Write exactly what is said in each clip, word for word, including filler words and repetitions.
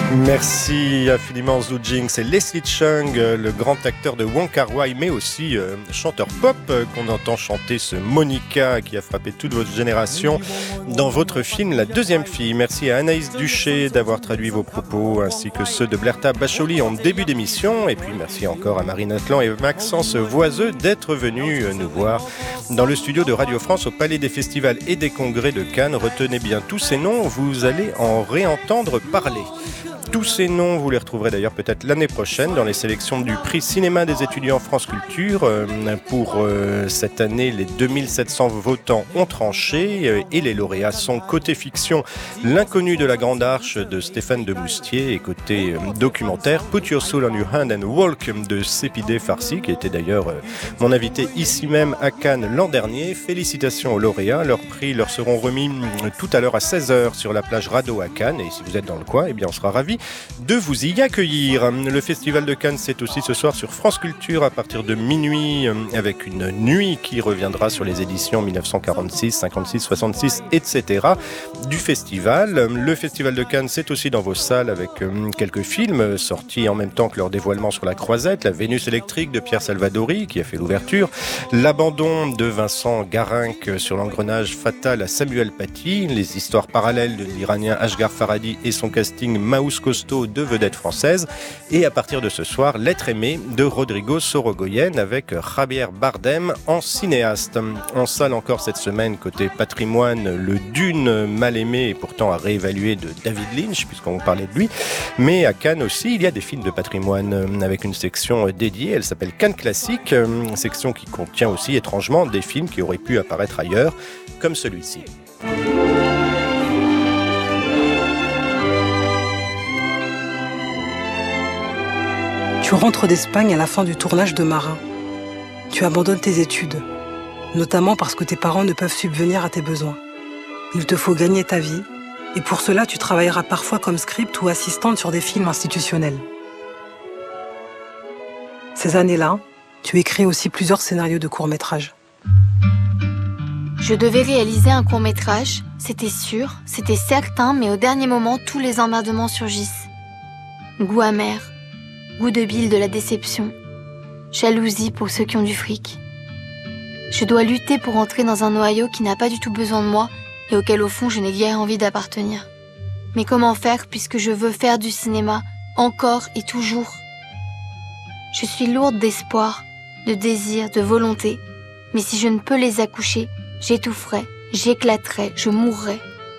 Merci infiniment Zhu Jing. C'est Leslie Cheung, le grand acteur de Wong Kar-wai, mais aussi euh, chanteur pop euh, qu'on entend chanter ce Monica qui a frappé toute votre génération dans votre film La Deuxième Fille. Merci à Anaïs Duché d'avoir traduit vos propos ainsi que ceux de Blerta Bacholi en début d'émission. Et puis merci encore à Marine Atlan et Maxence Voiseux d'être venus nous voir dans le studio de Radio France au Palais des Festivals et des Congrès de Cannes. Retenez bien tous ces noms, vous allez en réentendre parler. Tous ces noms, vous les retrouverez d'ailleurs peut-être l'année prochaine dans les sélections du prix cinéma des étudiants France Culture. Pour cette année, les deux mille sept cents votants ont tranché et les lauréats sont côté fiction L'inconnu de la Grande Arche de Stéphane de Moustier et côté documentaire Put Your Soul on Your Hand and Walk de Sépidé Farsi, qui était d'ailleurs mon invité ici même à Cannes l'an dernier. Félicitations aux lauréats, leurs prix leur seront remis tout à l'heure à seize heures sur la plage Radeau à Cannes, et si vous êtes dans le coin, eh bien on sera ravis de vous y accueillir. Le Festival de Cannes, c'est aussi ce soir sur France Culture à partir de minuit, avec une nuit qui reviendra sur les éditions dix-neuf cent quarante-six, cinquante-six, soixante-six, et cetera du festival. Le Festival de Cannes, c'est aussi dans vos salles avec quelques films sortis en même temps que leur dévoilement sur la Croisette, La Vénus électrique de Pierre Salvadori qui a fait l'ouverture, L'abandon de Vincent Garinck sur l'engrenage fatal à Samuel Paty, les histoires parallèles de l'Iranien Ashghar Farhadi et son casting Maous Costaud de vedettes françaises, et à partir de ce soir, L'être aimé de Rodrigo Sorogoyen avec Javier Bardem en cinéaste. En salle encore cette semaine, côté patrimoine, Le Dune mal aimé et pourtant à réévaluer de David Lynch, puisqu'on parlait de lui. Mais à Cannes aussi, il y a des films de patrimoine avec une section dédiée, elle s'appelle Cannes Classique, une section qui contient aussi étrangement des films qui auraient pu apparaître ailleurs, comme celui-ci. Tu rentres d'Espagne à la fin du tournage de Marin. Tu abandonnes tes études, notamment parce que tes parents ne peuvent subvenir à tes besoins. Il te faut gagner ta vie, et pour cela, tu travailleras parfois comme script ou assistante sur des films institutionnels. Ces années-là, tu écris aussi plusieurs scénarios de courts-métrages. Je devais réaliser un court-métrage, c'était sûr, c'était certain, mais au dernier moment, tous les emmerdements surgissent. Goût amer. Goût de bile de la déception, jalousie pour ceux qui ont du fric. Je dois lutter pour entrer dans un noyau qui n'a pas du tout besoin de moi et auquel au fond je n'ai guère envie d'appartenir. Mais comment faire puisque je veux faire du cinéma, encore et toujours? Je suis lourde d'espoir, de désir, de volonté, mais si je ne peux les accoucher, j'étoufferai, j'éclaterai, je mourrai.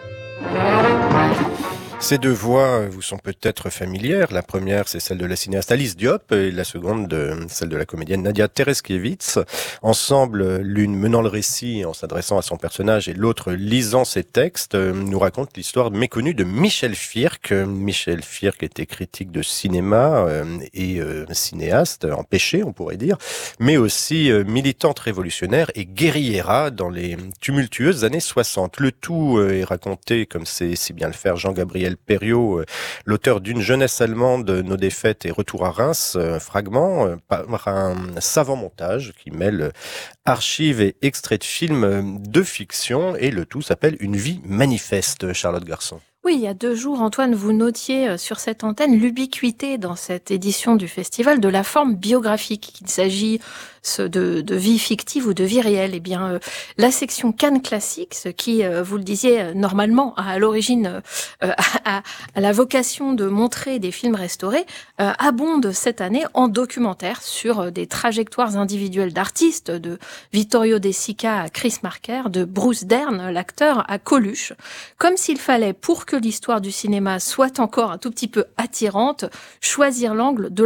Ces deux voix vous sont peut-être familières. La première, c'est celle de la cinéaste Alice Diop et la seconde, de, celle de la comédienne Nadia Tereskevitz. Ensemble, l'une menant le récit en s'adressant à son personnage et l'autre lisant ses textes, nous raconte l'histoire méconnue de Michel Firck. Michel Firck était critique de cinéma et cinéaste, empêché, on pourrait dire, mais aussi militante révolutionnaire et guerriera dans les tumultueuses années soixante. Le tout est raconté, comme sait si bien le faire Jean-Gabriel Perriot, l'auteur d'une jeunesse allemande, Nos défaites et Retour à Reims, fragment par un savant montage qui mêle archives et extraits de films de fiction, et le tout s'appelle Une vie manifeste. Charlotte Garçon. Oui, il y a deux jours, Antoine, vous notiez sur cette antenne l'ubiquité dans cette édition du festival de la forme biographique, qu'il s'agit de, de vie fictive ou de vie réelle. Eh bien, euh, la section Cannes Classique, ce qui, euh, vous le disiez, normalement a à l'origine euh, à, à la vocation de montrer des films restaurés, euh, abonde cette année en documentaire sur euh, des trajectoires individuelles d'artistes, de Vittorio De Sica à Chris Marker, de Bruce Dern, l'acteur, à Coluche, comme s'il fallait, pour que l'histoire du cinéma soit encore un tout petit peu attirante, choisir l'angle de